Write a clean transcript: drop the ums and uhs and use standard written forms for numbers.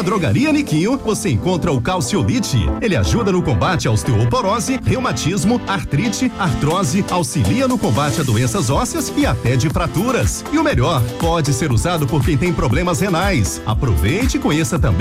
Drogaria Niquinho você encontra o Calciolite. Ele ajuda no combate à osteoporose, reumatismo, artrite, artrose, auxilia no combate a doenças ósseas e até de fraturas. E o melhor, pode ser usado por quem tem problemas renais. Aproveite e conheça também